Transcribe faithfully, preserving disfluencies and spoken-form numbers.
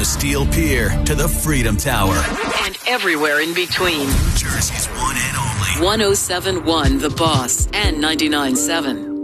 the Steel Pier to the Freedom Tower. And everywhere in between. New Jersey's one and only. one oh seven point one The Boss and ninety-nine point seven.